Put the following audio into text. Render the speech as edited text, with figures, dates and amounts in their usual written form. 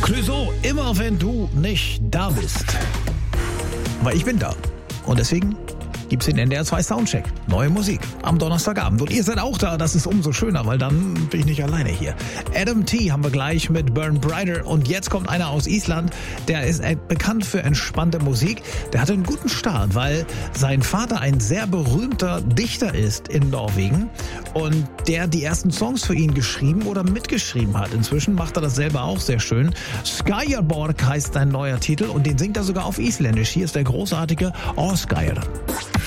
Clouseau, immer wenn du nicht da bist. Aber ich bin da. Und deswegen gibt's den NDR 2 Soundcheck. Neue Musik am Donnerstagabend. Und ihr seid auch da, das ist umso schöner, weil dann bin ich nicht alleine hier. Adam T. haben wir gleich mit Burn Brighter. Und jetzt kommt einer aus Island, der ist bekannt für entspannte Musik. Der hatte einen guten Start, weil sein Vater ein sehr berühmter Dichter ist in Norwegen und der die ersten Songs für ihn geschrieben oder mitgeschrieben hat. Inzwischen macht er das selber auch sehr schön. Skyaborg heißt sein neuer Titel und den singt er sogar auf Isländisch. Hier ist der großartige Ásgeir.